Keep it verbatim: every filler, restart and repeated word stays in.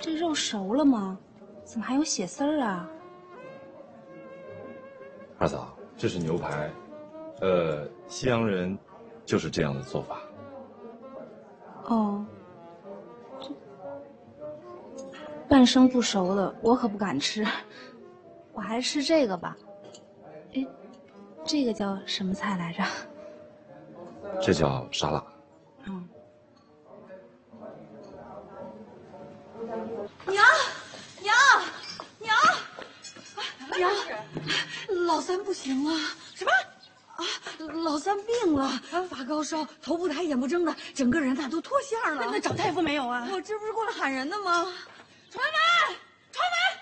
这肉熟了吗？怎么还有血丝儿啊？ 二嫂，这是牛排，呃，西洋人就是这样的做法。 哦，这半生不熟的，我可不敢吃。我还是吃这个吧。哎，这个叫什么菜来着？ 这叫沙拉。 嗯。 娘，娘，娘，娘，老三不行了。什么？啊，老三病了，发高烧，头不抬眼不睁的，整个人呐都脱相了。那找大夫没有啊？我这不是过来喊人的吗？传门，传门！